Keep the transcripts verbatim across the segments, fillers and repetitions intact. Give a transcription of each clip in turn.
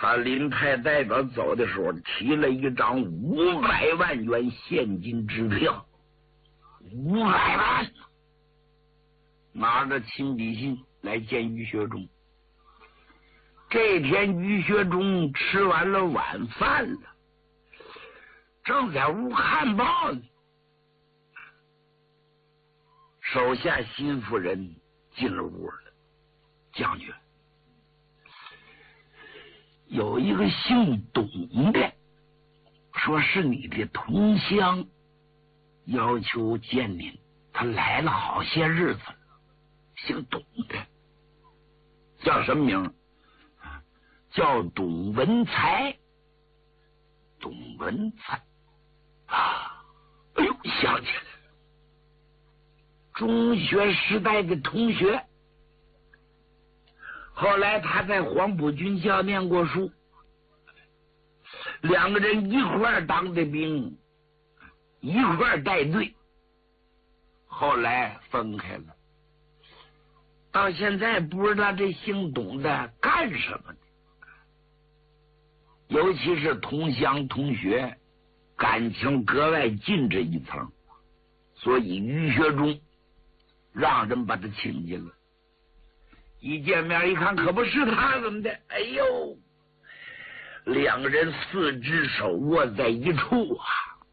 他领派代表走的时候，提了一张五百万元现金支票，五百万，拿着亲笔信来见于学忠。这天于学忠吃完了晚饭了，正在屋看报呢，手下心腹人进了屋了。将军，有一个姓董的，说是你的同乡，要求见您。他来了好些日子了，姓董的，叫什么名？叫董文才。董文才啊，哎呦，想起来了，中学时代的同学。后来他在黄埔军校念过书，两个人一块儿当的兵，一块儿带队，后来分开了。到现在不知道这姓董的干什么呢？尤其是同乡同学，感情格外近这一层，所以于学忠让人把他请进了。一见面一看，可不是他怎么的？哎呦，两个人四只手握在一处啊！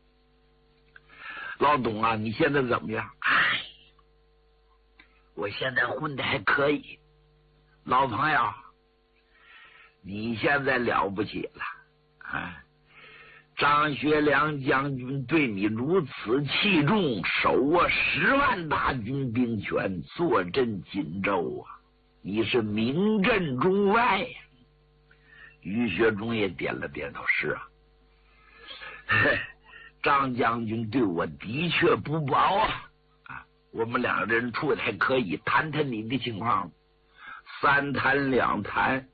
老董啊，你现在怎么样？哎，我现在混的还可以。老朋友，你现在了不起了啊！张学良将军对你如此器重，手握十万大军兵权，坐镇锦州啊！你是名震中外呀！于学忠也点了点头，是啊，张将军对我的确不薄啊！啊，我们两个人处的还可以，谈谈你的情况。三谈两谈，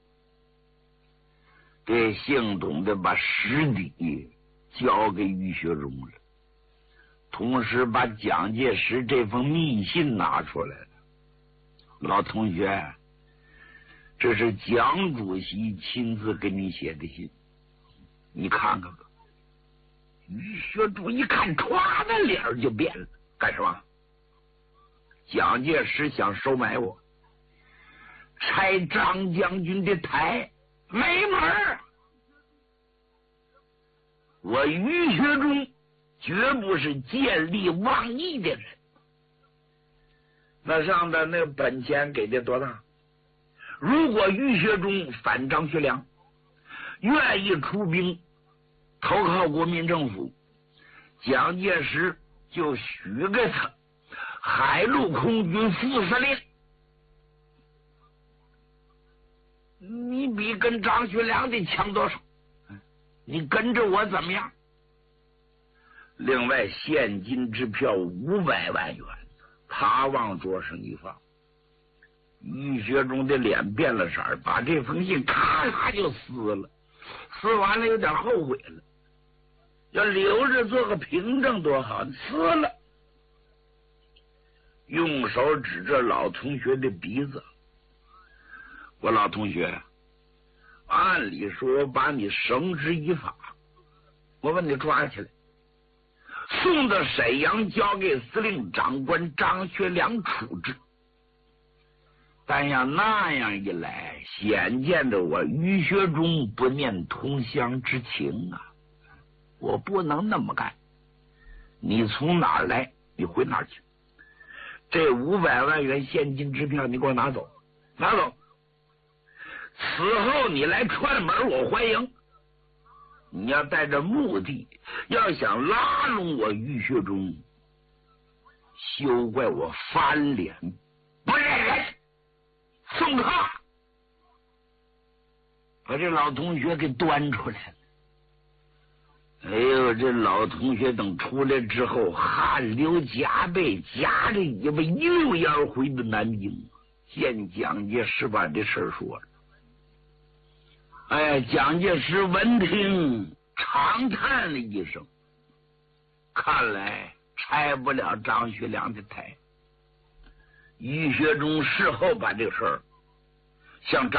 这姓董的把实底交给于学忠了，同时把蒋介石这封密信拿出来了。老同学，这是蒋主席亲自给你写的信，你看看吧。于学忠一看，唰的脸就变了，干什么？蒋介石想收买我，拆张将军的台，没门儿！我于学忠绝不是见利忘义的人。那上的那本钱给的多大？如果于学忠反张学良，愿意出兵投靠国民政府，蒋介石就许给他海陆空军副司令。你比跟张学良的强多少？你跟着我怎么样？另外现金支票五百万元，他往桌上一放。于学忠的脸变了色，把这封信咔嚓就撕了，撕完了有点后悔了，要留着做个凭证多好，撕了，用手指着老同学的鼻子，我老同学，按理说我把你绳之以法，我把你抓起来，送到沈阳，交给司令长官张学良处置。但要那样一来，显见着我于学忠不念同乡之情啊！我不能那么干。你从哪儿来，你回哪儿去。这五百万元现金支票，你给我拿走，拿走。此后你来串门，我欢迎。你要带着目的，要想拉拢我于学忠，休怪我翻脸不认人。送他，把这老同学给端出来了。哎呦，这老同学等出来之后，汗流浃背，夹着尾巴一溜烟回到南京，见蒋介石把这事儿说了。哎，蒋介石闻听长叹了一声，看来拆不了张学良的台。于学忠事后把这个事儿向张